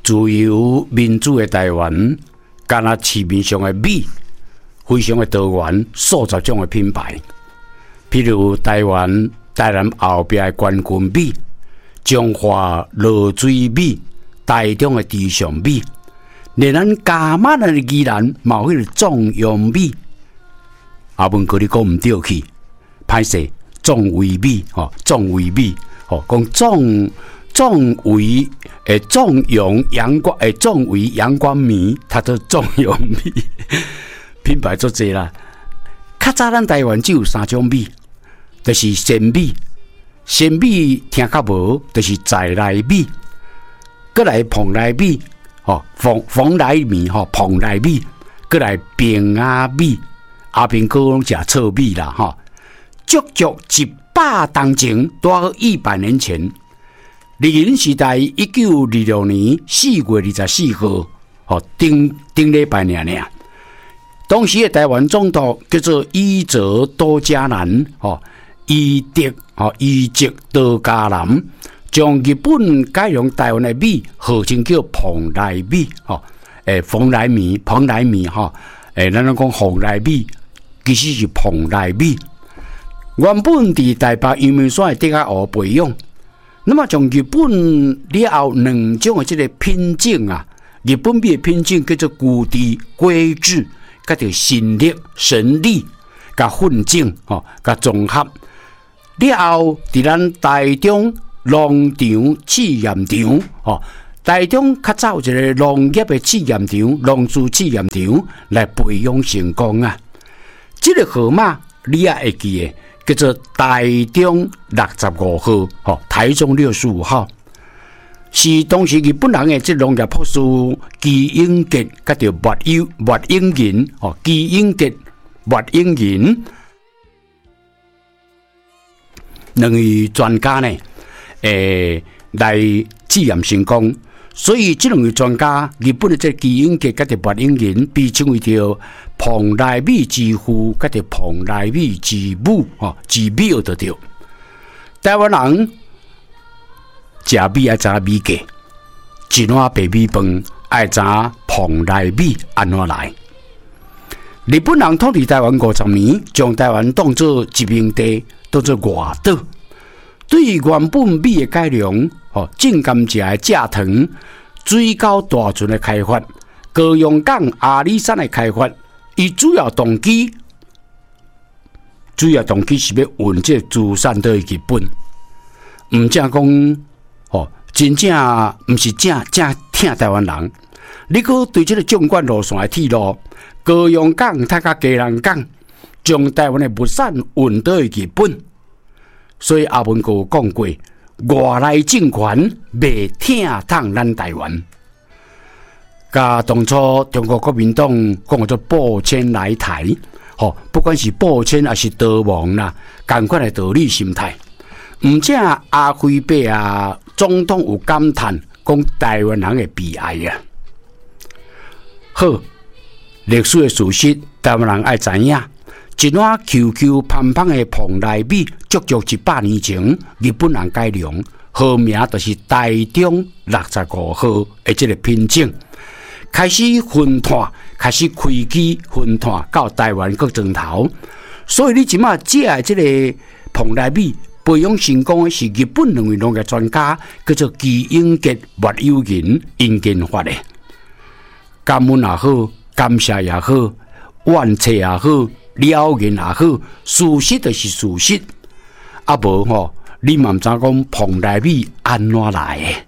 自由民主的台湾，敢若市面上的米，非常的多元，数十种的品牌。譬如台南后壁的冠军米、中华落水米、台中的地上米，连咱加满的宜兰嘛有迄个壮阳米。阿文哥你讲唔对去，歹势壮胃米壮胃米讲壮胃壮阳阳光壮胃阳光米，它都壮阳米，品牌足济啦。较早咱台湾只有3种米，就是鲜米，鲜米听较无，就是在来米，过来蓬莱米，蓬莱米蓬莱米，过来平阿米，阿平哥拢食糙米啦足足100当前，大约100年前。日本时代1926年4月24号，顶礼拜尔。当时的台湾总督叫做伊泽多加南，伊泽多加南，将日本改良台湾的米号称叫蓬莱米，蓬莱米，咱讲蓬莱米，其实是蓬莱米。原本伫台北阳明山的底下学培养。那么从日本了后2种的这个品种啊，日本米的品种叫做古地龟质，甲着神力，甲混种甲综合。了后伫咱台中农场试验场台中较早有一个农业的试验场、农事试验场来培养成功啊。这个号码你也会记的。叫做台中65号，台中65号，是当时日本人的这农业博士基英杰，甲着莫英银，基英杰、莫英银2位专家呢，来试验成功。所以这2位专家，日本的这基英杰甲着莫英银，被称为着蓬莱米之父，甲着蓬莱米之母，之母就对。台湾人食米爱知米价，一碗白米饭爱知蓬莱米安怎来。日本人统治台湾50年，将台湾当作殖民地，当作外岛。对于原本米的改良，正甘蔗的蔗糖、水沟大圳的开发、高雄港阿里山的开发，伊主要动机是要运这资产到日本，唔正讲真正唔是正听台湾人。你搁对这个纵贯路线的铁路，高雄港搭甲基隆港，将台湾的物产运到日本。所以阿文哥有讲过，外来政权未听痛咱台湾。甲当初中国国民党讲做报迁来台，不管是报迁还是逃亡啦，同款的道理心态。唔正阿辉伯啊，总统有感叹，讲台湾人的悲哀啊。好，历史的事实，台湾人爱知影。一碗 QQ 胖胖的蓬莱米，足足100年前日本人改良，号名就是台中65号的这个品种，开始分摊，开始开机分摊到台湾各庄头。所以你即马食的这个蓬莱米培养成功的是日本2位农业专家，叫做基英杰、莫友银因研发的。感恩也好，感谢也好，怨气也好。了言也好，事实就是事实。啊无你嘛唔知讲蓬莱米安怎来的？